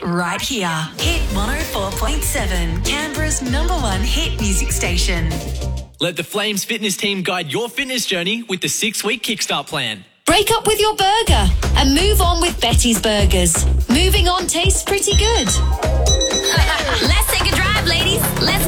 right here. Hit 104.7, Canberra's #1 hit music station. Let the Flames fitness team guide your fitness journey with the 6-week Kickstart plan. Break up with your burger and move on with Betty's Burgers. Moving on tastes pretty good. Let's take a drive, ladies. Let's